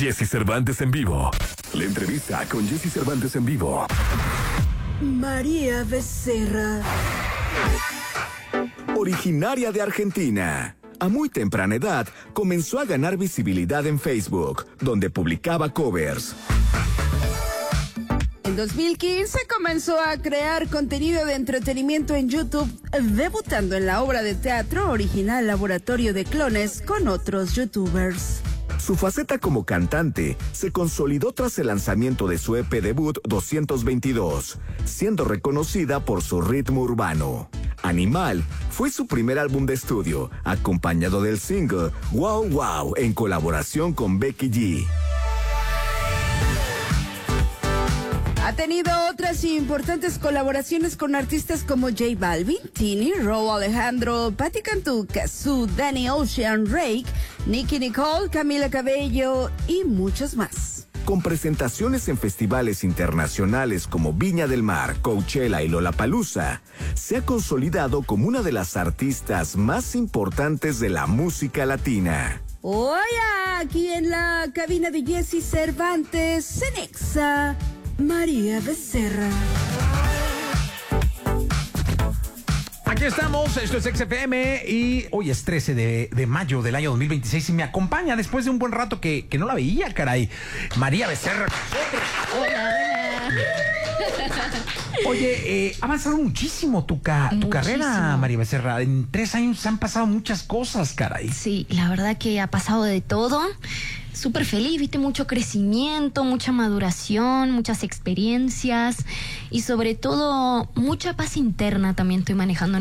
Jesse Cervantes en vivo. La entrevista con Jesse Cervantes en vivo. María Becerra. Originaria de Argentina. A muy temprana edad, comenzó a ganar visibilidad en Facebook, donde publicaba covers. En 2015 comenzó a crear contenido de entretenimiento en YouTube, debutando en la obra de teatro original Laboratorio de Clones con otros youtubers. Su faceta como cantante se consolidó tras el lanzamiento de su EP debut 222, siendo reconocida por su ritmo urbano. Animal fue su primer álbum de estudio, acompañado del single Wow Wow en colaboración con Becky G. Ha tenido otras importantes colaboraciones con artistas como J Balvin, Tini, Rauw Alejandro, Patti Cantú, Cazzu, Danny Ocean, Rake, Nicki Nicole, Camila Cabello y muchos más. Con presentaciones en festivales internacionales como Viña del Mar, Coachella y Lollapalooza, se ha consolidado como una de las artistas más importantes de la música latina. Hoy aquí en la cabina de Jesse Cervantes, en Exa, María Becerra. Aquí estamos, esto es XFM y hoy es 13 de mayo del año 2026 y me acompaña después de un buen rato que no la veía, caray, María Becerra. Hola. Oye, ha avanzado muchísimo tu carrera, María Becerra. En 3 años han pasado muchas cosas, caray. Sí, la verdad que ha pasado de todo. Súper feliz, viste, mucho crecimiento, mucha maduración, muchas experiencias y sobre todo mucha paz interna también estoy manejando